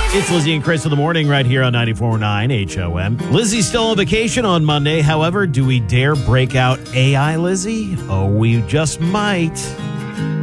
It's Lizzie and Chris in the morning right here on 94.9 HOM. Lizzie's still on vacation on Monday. However, do we dare break out AI Lizzie? Oh, we just might.